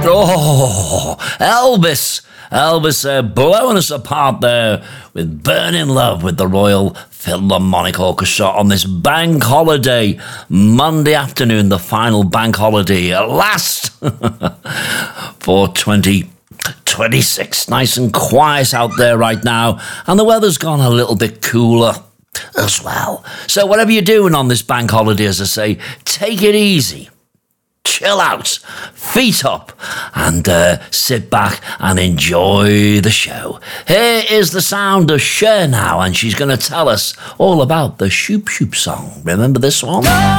Oh, Elvis. Elvis blowing us apart there with Burning Love with the Royal Philharmonic Orchestra on this bank holiday, Monday afternoon, the final bank holiday, last for 2026. Nice and quiet out there right now, and the weather's gone a little bit cooler as well. So whatever you're doing on this bank holiday, as I say, take it easy. Chill out, feet up, and sit back and enjoy the show. Here is the sound of Cher now, and she's going to tell us all about the Shoop Shoop song. Remember this one?